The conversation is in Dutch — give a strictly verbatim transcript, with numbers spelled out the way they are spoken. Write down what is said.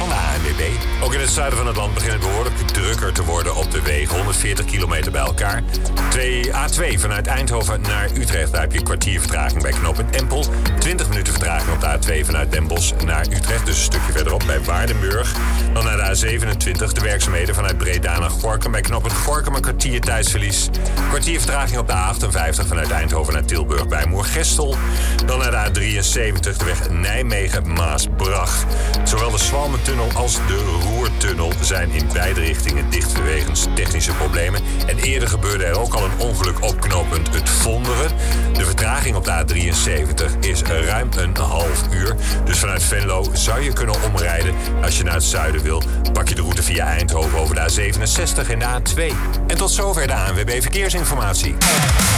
van de A N W B. Ook in het zuiden van het land begint het behoorlijk drukker te worden op de wegen. honderdveertig kilometer bij elkaar. twee A twee vanuit Eindhoven naar Utrecht. Daar heb je een kwartier vertraging bij knooppunt Empel. twintig minuten vertraging op de A twee vanuit Den Bosch naar Utrecht. Dus een stukje verderop bij Waardenburg. Dan naar de A zevenentwintig. De werkzaamheden vanuit Breda naar Gorinchem. Bij knooppunt Gorinchem een kwartier tijdsverlies. Kwartier vertraging op de A achtenvijftig vanuit Eindhoven naar Tilburg bij Moergestel. Dan naar de A drieënzeventig. De weg Nijmegen-Maasbracht. Zowel de Zwalmentunnel als de Roertunnel zijn in beide richtingen dicht wegens technische problemen. En eerder gebeurde er ook al een ongeluk op knooppunt Het Vonderen. De vertraging op de A drieënzeventig is ruim een half uur. Dus vanuit Venlo zou je kunnen omrijden. Als je naar het zuiden wil, pak je de route via Eindhoven over de A zevenenzestig en de A twee. En tot zover de A N W B Verkeersinformatie.